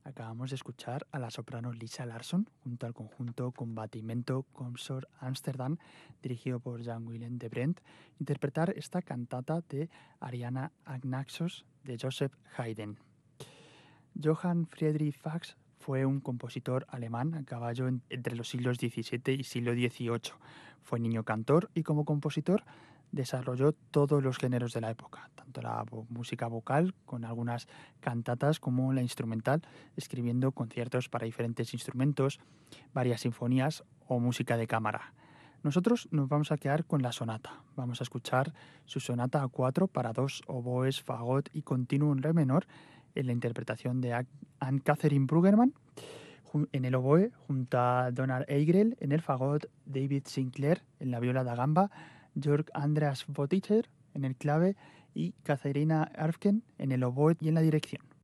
Acabamos de escuchar a la soprano Lisa Larsson junto al conjunto Combatimento Consort Amsterdam, dirigido por Jan-Willem de Brandt, interpretar esta cantata de Ariana Agnaxos de Joseph Haydn. Johann Friedrich Bach fue un compositor alemán a caballo entre los siglos XVII y siglo XVIII. Fue niño cantor y como compositor desarrolló todos los géneros de la época, tanto la música vocal con algunas cantatas como la instrumental, escribiendo conciertos para diferentes instrumentos, varias sinfonías o música de cámara. Nosotros nos vamos a quedar con la sonata. Vamos a escuchar su sonata a 4 para dos oboes, fagot y continuo en re menor en la interpretación de Anne-Catherine Bruggemann en el oboe, junto a Donald Eigrel en el fagot, David Sinclair en la viola da gamba, Jörg Andreas Botticher en el clave y Katharina Arfken en el oboe y en la dirección.